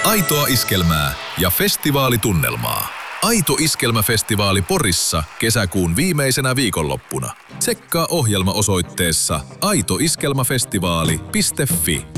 Aitoa iskelmää ja festivaalitunnelmaa. Aito Iskelmäfestivaali Porissa kesäkuun viimeisenä viikonloppuna. Tsekkaa ohjelma osoitteessa aitoiskelmafestivaali.fi.